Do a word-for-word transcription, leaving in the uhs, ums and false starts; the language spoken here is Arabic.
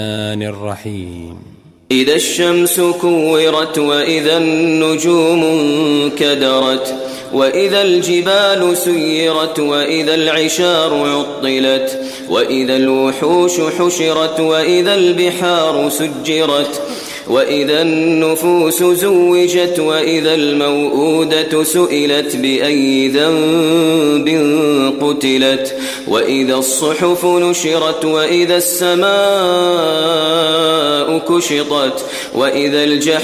الرحيم إذا الشمس كورت وإذا النجوم انكدرت وإذا الجبال سيرت وإذا العشار عطلت وإذا الوحوش حشرت وإذا البحار سجرت وإذا النفوس زوجت وإذا الموءودة سئلت بأي ذنب قتلت وإذا الصحف نشرت وإذا السماء كشطت وإذا الجحيم